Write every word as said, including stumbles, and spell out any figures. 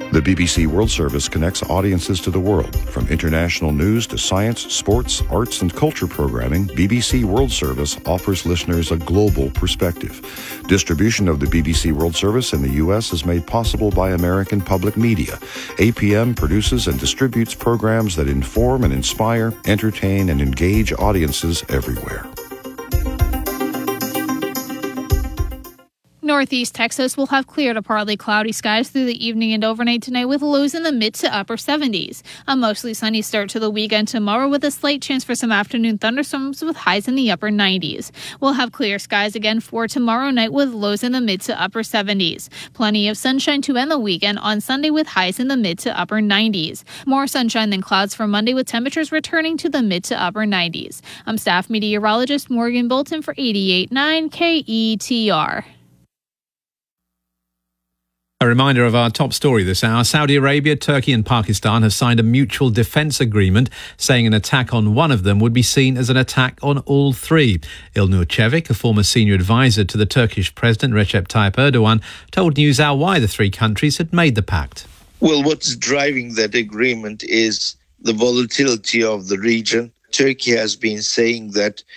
The B B C World Service connects audiences to the world. From international news to science, sports, arts, and culture programming, B B C World Service offers listeners a global perspective. Distribution of the B B C World Service in the U S is made possible by American Public Media. A P M produces and distributes programs that inform and inspire, entertain, and engage audiences everywhere. Northeast Texas will have clear to partly cloudy skies through the evening and overnight tonight with lows in the mid to upper seventies. A mostly sunny start to the weekend tomorrow with a slight chance for some afternoon thunderstorms with highs in the upper nineties. We'll have clear skies again for tomorrow night with lows in the mid to upper seventies. Plenty of sunshine to end the weekend on Sunday with highs in the mid to upper nineties. More sunshine than clouds for Monday with temperatures returning to the mid to upper nineties. I'm staff meteorologist Morgan Bolton for eighty-eight point nine K E T R. A reminder of our top story this hour. Saudi Arabia, Turkey and Pakistan have signed a mutual defence agreement saying an attack on one of them would be seen as an attack on all three. Ilnur Çevik, a former senior advisor to the Turkish President Recep Tayyip Erdogan, told NewsHour why the three countries had made the pact. Well, what's driving that agreement is the volatility of the region. Turkey has been saying that